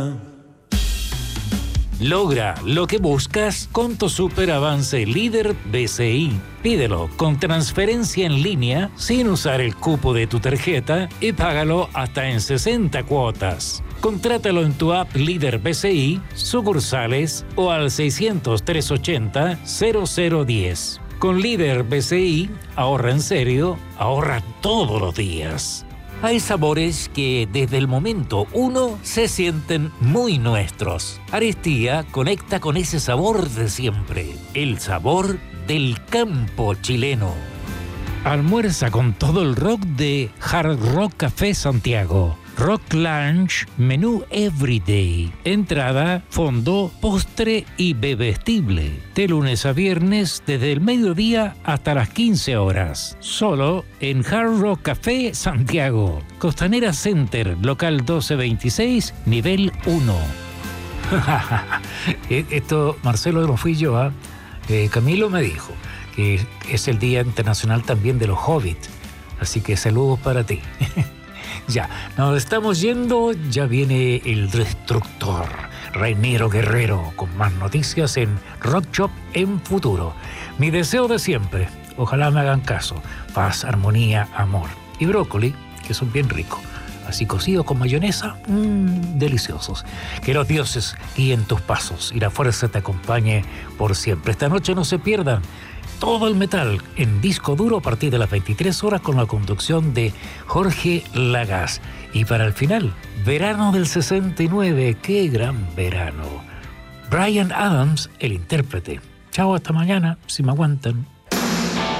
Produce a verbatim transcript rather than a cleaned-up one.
Logra lo que buscas con tu super avance líder B C I. Pídelo con transferencia en línea sin usar el cupo de tu tarjeta y págalo hasta en sesenta cuotas. Contrátalo en tu app líder B C I, sucursales o al seiscientos, trescientos ochenta, cero cero diez. Con líder B C I, ahorra en serio, ahorra todos los días. Hay sabores que desde el momento uno se sienten muy nuestros. Aristía conecta con ese sabor de siempre, el sabor del campo chileno. Almuerza con todo el rock de Hard Rock Café Santiago. Rock Lunch, menú Everyday. Entrada, fondo, postre y bebestible. De lunes a viernes, desde el mediodía hasta las quince horas. Solo en Hard Rock Café Santiago. Costanera Center, local doce veintiséis, nivel uno. Esto, Marcelo, no fui yo, ¿eh? Eh, Camilo me dijo que es el Día Internacional también de los Hobbits. Así que saludos para ti. Ya, nos estamos yendo, ya viene el destructor, Reinero Guerrero, con más noticias en Rock Shop en futuro. Mi deseo de siempre, ojalá me hagan caso, paz, armonía, amor y brócoli, que son bien ricos, así cocidos con mayonesa, mmm, deliciosos. Que los dioses guíen tus pasos y la fuerza te acompañe por siempre. Esta noche no se pierdan todo el metal en disco duro a partir de las veintitrés horas con la conducción de Jorge Lagas. Y para el final, verano del sesenta y nueve, qué gran verano. Bryan Adams, el intérprete. Chao, hasta mañana, si me aguantan.